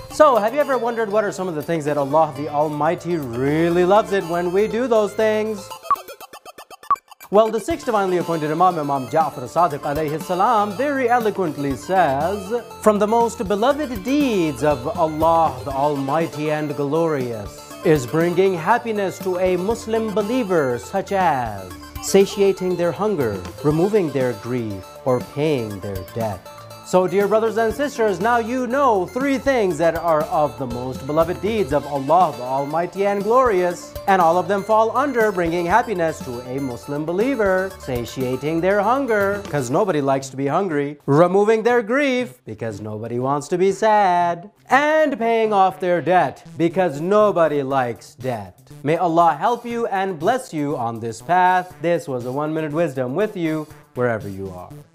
So, have you ever wondered what are some of the things that Allah the Almighty really loves it when we do those things? Well, the sixth divinely appointed Imam, Imam Ja'far as-Sadiq alayhi salam, very eloquently says, from the most beloved deeds of Allah the Almighty and Glorious is bringing happiness to a Muslim believer, such as satiating their hunger, removing their grief, or paying their debt. So, dear brothers and sisters, now you know 3 things that are of the most beloved deeds of Allah the Almighty and Glorious, and all of them fall under bringing happiness to a Muslim believer: satiating their hunger, because nobody likes to be hungry; removing their grief, because nobody wants to be sad; and paying off their debt, because nobody likes debt. May Allah help you and bless you on this path. This was a 1 Minute Wisdom with you wherever you are.